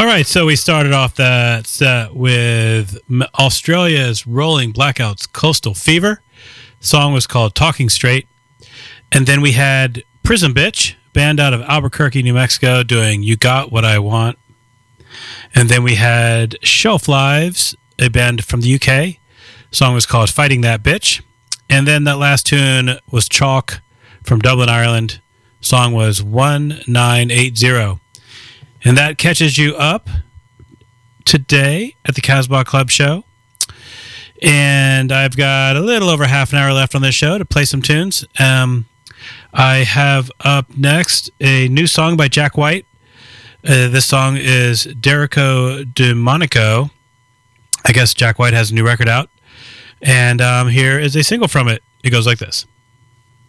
All right, so we started off that set with Australia's Rolling Blackouts Coastal Fever. The song was called Talking Straight. And then we had Prison Bitch, band out of Albuquerque, New Mexico, doing You Got What I Want. And then we had Shelf Lives, a band from the UK. The song was called Fighting That Bitch. And then that last tune was Chalk from Dublin, Ireland. The song was 1980. And that catches you up today at the Casbah Club Show. And I've got a little over half an hour left on this show to play some tunes. I have up next a new song by Jack White. This song is Derico Demonico. I guess Jack White has a new record out. And here is a single from it. It goes like this.